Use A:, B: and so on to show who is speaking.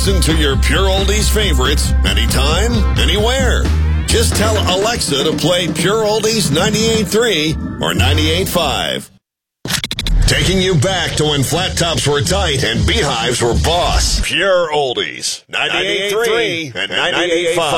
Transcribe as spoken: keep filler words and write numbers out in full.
A: listen to your Pure Oldies favorites anytime, anywhere. Just tell Alexa to play Pure Oldies ninety-eight point three or ninety-eight point five. Taking you back to when flat tops were tight and beehives were boss. Pure Oldies ninety-eight point three and ninety-eight point five.